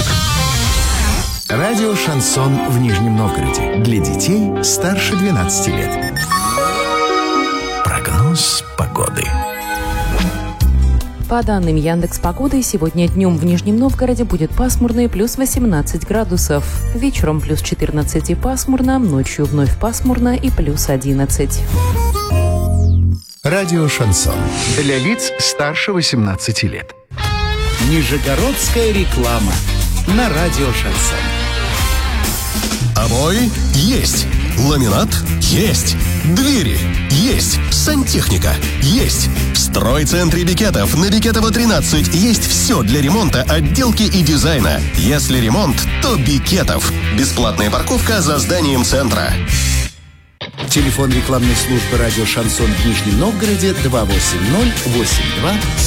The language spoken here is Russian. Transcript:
Радио «Шансон» в Нижнем Новгороде. Для детей старше 12 лет. Прогноз погоды. По данным Яндекс.Погоды, сегодня днем в Нижнем Новгороде будет пасмурно и плюс 18 градусов. Вечером плюс 14 и пасмурно, ночью вновь пасмурно и плюс 11. Радио «Шансон». Для лиц старше 18 лет. Нижегородская реклама на радио «Шансон». Обои есть. Ламинат есть. Двери есть. Сантехника есть. В стройцентре Бекетов на Бекетова 13 есть все для ремонта, отделки и дизайна. Если ремонт, то Бекетов. Бесплатная парковка за зданием центра. Телефон рекламной службы радио «Шансон» в Нижнем Новгороде 280 82